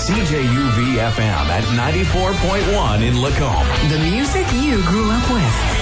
CJUV-FM at 94.1 in Lacombe. The music you grew up with.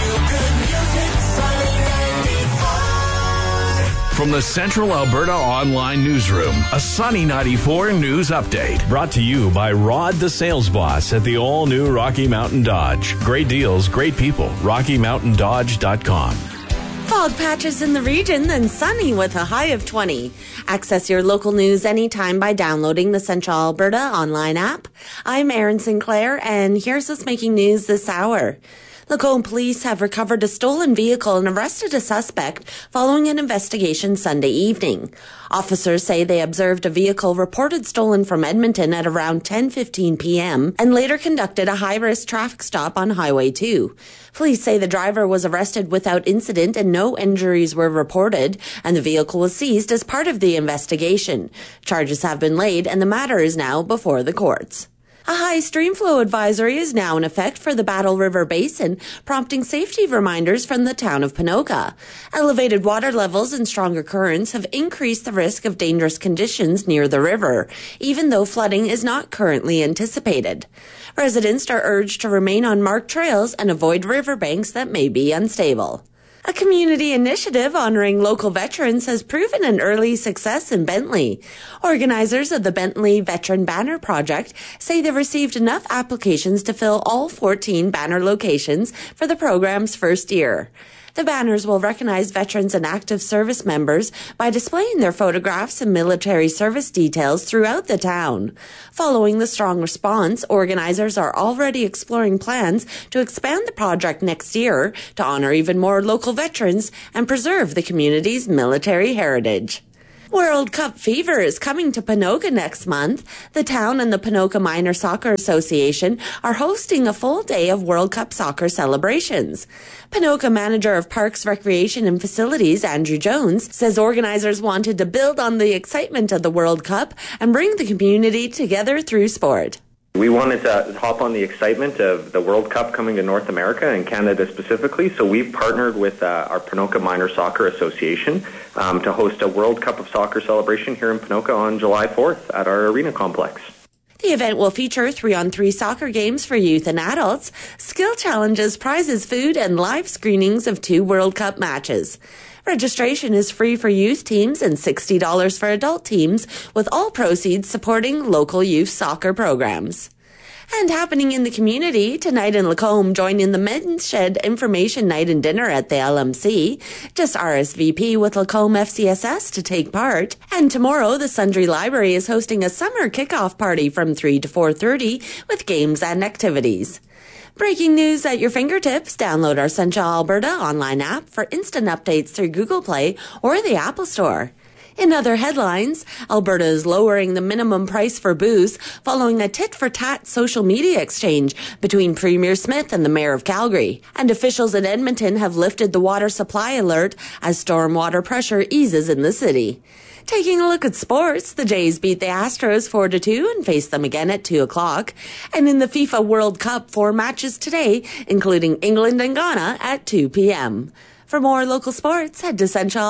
From the Central Alberta Online Newsroom, a Sunny 94 news update. Brought to you by Rod the Sales Boss at the all-new Rocky Mountain Dodge. Great deals, great people. RockyMountainDodge.com. Fog patches in the region, then sunny with a high of 20. Access your local news anytime by downloading the Central Alberta Online app. I'm Erin Sinclair, and here's what's making news this hour. Lacombe police have recovered a stolen vehicle and arrested a suspect following an investigation Sunday evening. Officers say they observed a vehicle reported stolen from Edmonton at around 10:15 p.m. and later conducted a high-risk traffic stop on Highway 2. Police say the driver was arrested without incident and no injuries were reported, and the vehicle was seized as part of the investigation. Charges have been laid and the matter is now before the courts. A high stream flow advisory is now in effect for the Battle River Basin, prompting safety reminders from the town of Ponoka. Elevated water levels and stronger currents have increased the risk of dangerous conditions near the river, even though flooding is not currently anticipated. Residents are urged to remain on marked trails and avoid riverbanks that may be unstable. A community initiative honoring local veterans has proven an early success in Bentley. Organizers of the Bentley Veteran Banner Project say they received enough applications to fill all 14 banner locations for the program's first year. The banners will recognize veterans and active service members by displaying their photographs and military service details throughout the town. Following the strong response, organizers are already exploring plans to expand the project next year to honor even more local veterans and preserve the community's military heritage. World Cup fever is coming to Ponoka next month. The town and the Ponoka Minor Soccer Association are hosting a full day of World Cup soccer celebrations. Ponoka Manager of Parks, Recreation and Facilities, Andrew Jones, says organizers wanted to build on the excitement of the World Cup and bring the community together through sport. We wanted to hop on the excitement of the World Cup coming to North America and Canada specifically, so we've partnered with our Ponoka Minor Soccer Association to host a World Cup of Soccer celebration here in Ponoka on July 4th at our arena complex. The event will feature 3-on-3 soccer games for youth and adults, skill challenges, prizes, food, and live screenings of 2 World Cup matches. Registration is free for youth teams and $60 for adult teams, with all proceeds supporting local youth soccer programs. And happening in the community, tonight in Lacombe, join in the Men's Shed Information Night and Dinner at the LMC. Just RSVP with Lacombe FCSS to take part. And tomorrow, the Sundry Library is hosting a summer kickoff party from 3 to 4:30 with games and activities. Breaking news at your fingertips. Download our Central Alberta online app for instant updates through Google Play or the Apple Store. In other headlines, Alberta is lowering the minimum price for booze following a tit-for-tat social media exchange between Premier Smith and the Mayor of Calgary. And officials in Edmonton have lifted the water supply alert as stormwater pressure eases in the city. Taking a look at sports, the Jays beat the Astros 4-2 and face them again at 2 o'clock. And in the FIFA World Cup, 4 matches today, including England and Ghana at 2 p.m. For more local sports, head to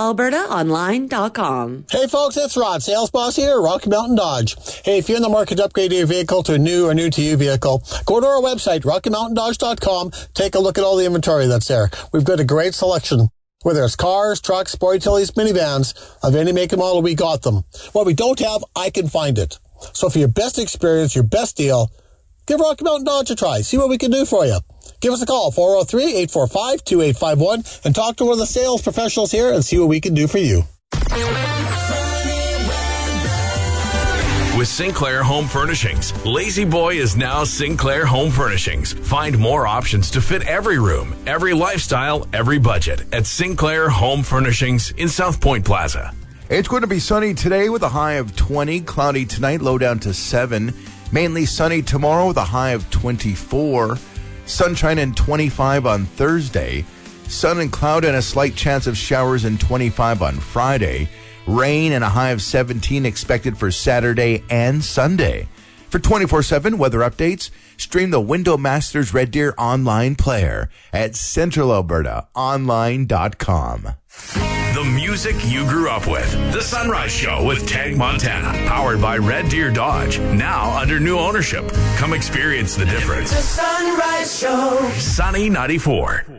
CentralAlbertaOnline.com. Hey folks, it's Rod, Sales Boss here at Rocky Mountain Dodge. Hey, if you're in the market to upgrade your vehicle to a new or new-to-you vehicle, go to our website, RockyMountainDodge.com. Take a look at all the inventory that's there. We've got a great selection. Whether it's cars, trucks, sport utilities, minivans, of any make and model, we got them. What we don't have, I can find it. So for your best experience, your best deal, give Rocky Mountain Dodge a try. See what we can do for you. Give us a call, 403-845-2851, and talk to one of the sales professionals here and see what we can do for you. With Sinclair Home Furnishings, Lazy Boy is now Sinclair Home Furnishings. Find more options to fit every room, every lifestyle, every budget at Sinclair Home Furnishings in South Point Plaza. It's going to be sunny today with a high of 20, cloudy tonight, low down to 7. Mainly sunny tomorrow with a high of 24. Sunshine and 25 on Thursday. Sun and cloud and a slight chance of showers and 25 on Friday. Rain and a high of 17 expected for Saturday and Sunday. For 24/7 weather updates, stream the Window Masters Red Deer online player at CentralAlbertaOnline.com. The The music you grew up with. The Sunrise Show with Tag Montana. Powered by Red Deer Dodge. Now under new ownership. Come experience the difference. The Sunrise Show. Sunny 94.